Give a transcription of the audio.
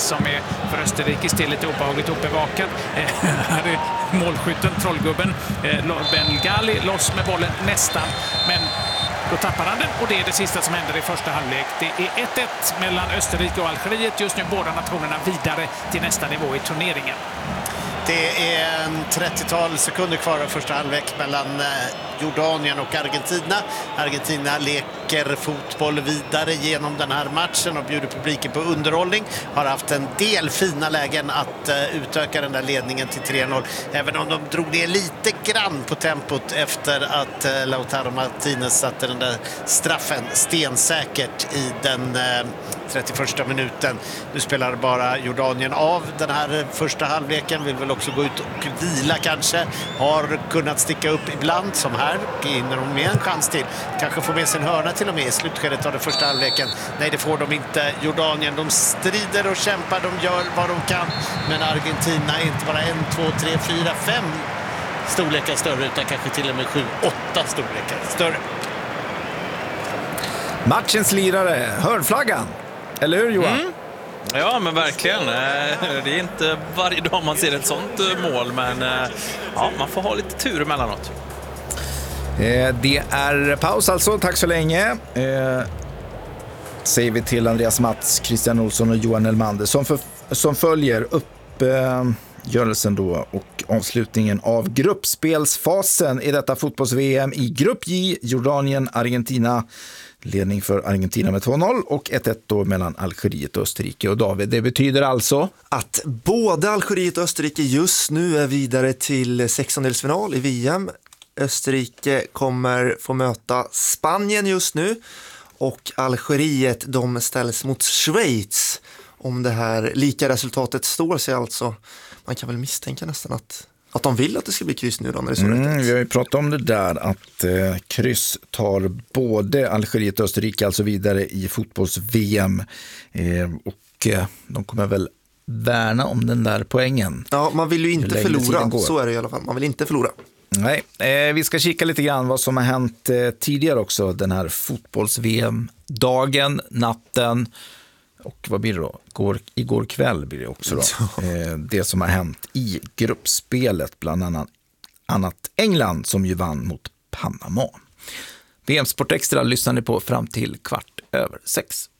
som är för Österrikes del lite obehagligt uppbevakad. Här är målskytten, trollgubben Ben Gali, loss med bollen nästan, men då tappar han den och det är det sista som händer i första halvlek. Det är 1-1 mellan Österrike och Algeriet. Just nu båda nationerna vidare till nästa nivå i turneringen. Det är en 30-tal sekunder kvar av första halvlek mellan Jordanien och Argentina. Argentina leker fotboll vidare genom den här matchen och bjuder publiken på underhållning. Har haft en del fina lägen att utöka den där ledningen till 3-0. Även om de drog ner lite grann på tempot efter att Lautaro Martinez satte den där straffen stensäkert i den 31 minuten. Nu spelar bara Jordanien av den här första halvleken. Vill väl också gå ut och vila kanske. Har kunnat sticka upp ibland som här. Hinner de med en chans till. Kanske får med sin hörna till och med i slutskedet av den första halvleken. Nej, det får de inte. Jordanien, de strider och kämpar. De gör vad de kan. Men Argentina är inte bara 1, 2, 3, 4, 5 storlekar större utan kanske till och med 7, 8 storlekar större. Matchens lirare, hörnflaggan. Eller hur, Johan? Mm. Ja, men verkligen. Det är inte varje dag man ser ett sånt mål, men ja, man får ha lite tur emellanåt. Det är paus alltså, tack så länge. Säger vi till Andreas Mats, Christian Olsson och Johan Elmander som följer uppgörelsen då och avslutningen av gruppspelsfasen i detta fotbolls-VM i grupp J, Jordanien, Argentina. Ledning för Argentina med 2-0 och 1-1 då mellan Algeriet och Österrike. Och David, det betyder alltså att både Algeriet och Österrike just nu är vidare till 16-delsfinal i VM. Österrike kommer få möta Spanien just nu och Algeriet, de ställs mot Schweiz. Om det här lika resultatet står sig alltså. Man kan väl misstänka nästan att de vill att det ska bli kryss nu då när det är så rätt. Vi har ju pratat om det där att kryss tar både Algeriet och Österrike alltså vidare i fotbolls-VM och de kommer väl värna om den där poängen. Ja, man vill ju inte förlora, så är det i alla fall. Man vill inte förlora. Nej, vi ska kika lite grann vad som har hänt tidigare också den här fotbolls-VM-dagen, natten. Och vad blir det då? Igår kväll blir det också då. Det som har hänt i gruppspelet, bland annat England som ju vann mot Panama. VM Sport Extra lyssnar ni på fram till 5:15.